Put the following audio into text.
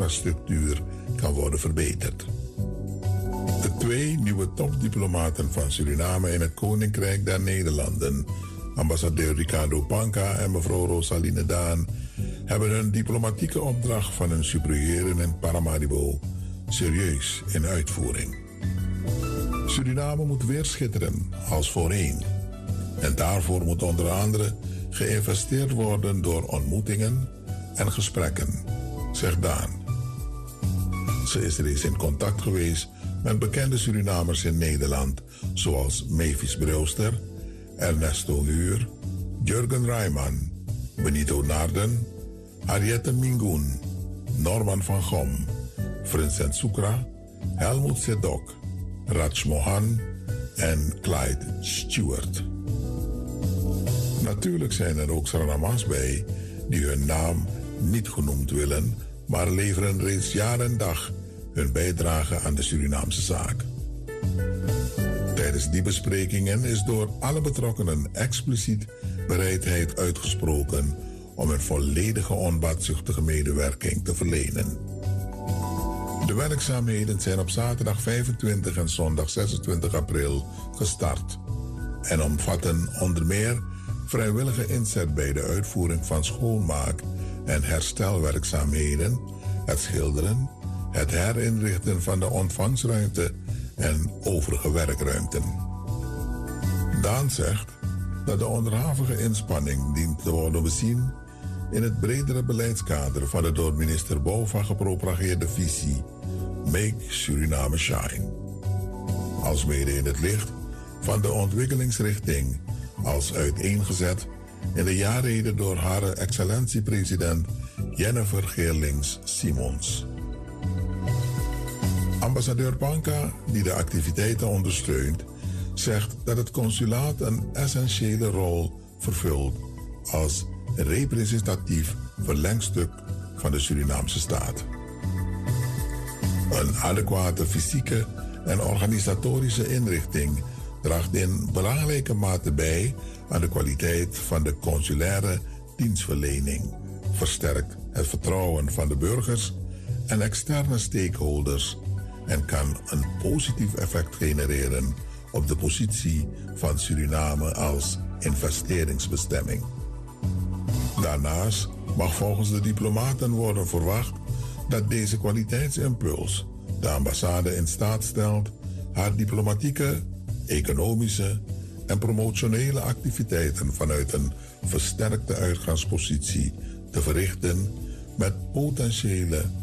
infrastructuur kan worden verbeterd. De 2 nieuwe topdiplomaten van Suriname in het Koninkrijk der Nederlanden, ambassadeur Ricardo Panca en mevrouw Rosaline Daan, hebben hun diplomatieke opdracht van hun superieuren in Paramaribo serieus in uitvoering. Suriname moet weer schitteren als voorheen. En daarvoor moet onder andere geïnvesteerd worden door ontmoetingen en gesprekken, zegt Daan. Ze is reeds in contact geweest met bekende Surinamers in Nederland, zoals Mavis Brewster, Ernesto Huur, Jurgen Rijman, Benito Naarden, Ariette Mingoen, Norman van Gom, Vincent Soekra, Helmut Sedok, Raj Mohan en Clyde Stewart. Natuurlijk zijn er ook Surinaamers bij die hun naam niet genoemd willen, maar leveren reeds jaar en dag hun bijdrage aan de Surinaamse zaak. Tijdens die besprekingen is door alle betrokkenen expliciet bereidheid uitgesproken om een volledige onbaatzuchtige medewerking te verlenen. De werkzaamheden zijn op zaterdag 25 en zondag 26 april gestart en omvatten onder meer vrijwillige inzet bij de uitvoering van schoonmaak- en herstelwerkzaamheden, het schilderen, het herinrichten van de ontvangstruimte en overige werkruimten. Daan zegt dat de onderhavige inspanning dient te worden bezien in het bredere beleidskader van de door minister Bouwva gepropageerde visie Make Suriname Shine. Alsmede in het licht van de ontwikkelingsrichting als uiteengezet in de jaarrede door haar excellentie-president Jennifer Geerlings-Simons. Ambassadeur Panca, die de activiteiten ondersteunt, zegt dat het consulaat een essentiële rol vervult als representatief verlengstuk van de Surinaamse staat. Een adequate fysieke en organisatorische inrichting draagt in belangrijke mate bij aan de kwaliteit van de consulaire dienstverlening, versterkt het vertrouwen van de burgers en externe stakeholders en kan een positief effect genereren op de positie van Suriname als investeringsbestemming. Daarnaast mag volgens de diplomaten worden verwacht dat deze kwaliteitsimpuls de ambassade in staat stelt haar diplomatieke, economische en promotionele activiteiten vanuit een versterkte uitgangspositie te verrichten met potentiële